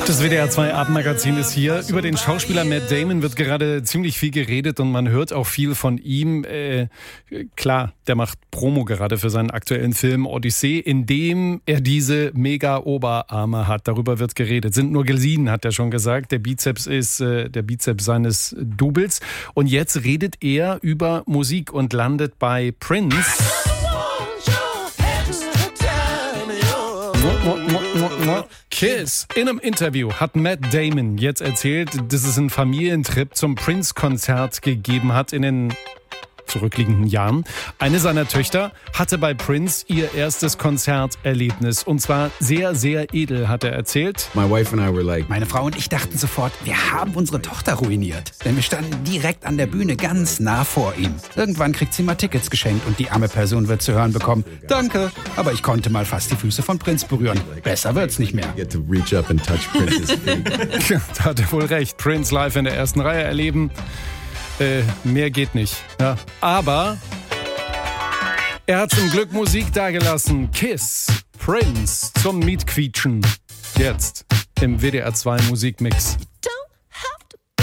Das WDR 2 Abendmagazin ist hier. Über den Schauspieler Matt Damon wird gerade ziemlich viel geredet und man hört auch viel von ihm. Klar, der macht Promo gerade für seinen aktuellen Film Odyssee, in dem er diese Mega-Oberarme hat. Darüber wird geredet. Sind nur gesehen, hat er schon gesagt. Der Bizeps ist der Bizeps seines Doubles. Und jetzt redet er über Musik und landet bei Prince. Kiss. In einem Interview hat Matt Damon jetzt erzählt, dass es einen Familientrip zum Prince-Konzert gegeben hat in den zurückliegenden Jahren. Eine seiner Töchter hatte bei Prince ihr erstes Konzerterlebnis. Und zwar sehr, sehr edel, hat er erzählt. Meine Frau und ich dachten sofort, wir haben unsere Tochter ruiniert. Denn wir standen direkt an der Bühne ganz nah vor ihm. Irgendwann kriegt sie mal Tickets geschenkt und die arme Person wird zu hören bekommen: Danke, aber ich konnte mal fast die Füße von Prince berühren. Besser wird's nicht mehr. Da hat er wohl recht. Prince live in der ersten Reihe erleben. Mehr geht nicht. Ja. Aber er hat zum Glück Musik dagelassen. Kiss, Prince zum Mietquietschen. Jetzt im WDR 2 Musikmix.